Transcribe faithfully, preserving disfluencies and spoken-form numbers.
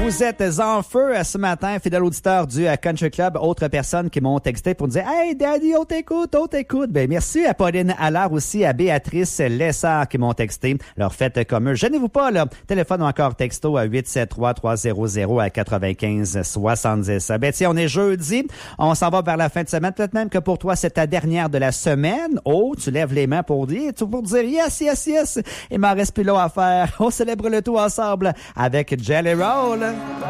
Vous êtes en feu ce matin, fidèle auditeur du Country Club. Autres personnes qui m'ont texté pour me dire « Hey, Daddy, on t'écoute, on t'écoute. » Ben, merci à Pauline Allard aussi, à Béatrice Lessard qui m'ont texté. Leur fête comme eux. Gênez-vous pas, là. Téléphone ou encore texto à huit sept trois trois zéro zéro à quatre-vingt-quinze soixante-dix. Ben, tiens, on est jeudi. On s'en va vers la fin de semaine. Peut-être même que pour toi, c'est ta dernière de la semaine. Oh, tu lèves les mains pour dire, pour dire yes, yes, yes. Il m'en reste plus long à faire. On célèbre le tout ensemble avec Jelly Roll.